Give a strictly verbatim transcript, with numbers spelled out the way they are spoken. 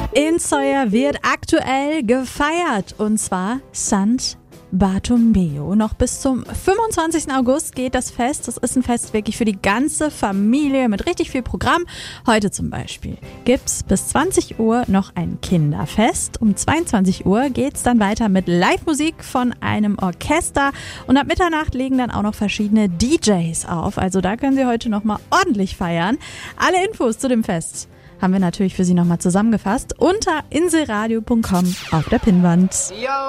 In Soia wird aktuell gefeiert und zwar Sant Bartomeu. Noch bis zum fünfundzwanzigsten August geht das Fest. Das ist ein Fest wirklich für die ganze Familie mit richtig viel Programm. Heute zum Beispiel gibt's bis zwanzig Uhr noch ein Kinderfest. Um zweiundzwanzig Uhr geht's dann weiter mit Live-Musik von einem Orchester und ab Mitternacht legen dann auch noch verschiedene D Js auf. Also da können Sie heute noch mal ordentlich feiern. Alle Infos zu dem Fest haben wir natürlich für Sie nochmal zusammengefasst unter inselradio punkt com auf der Pinnwand. Yo.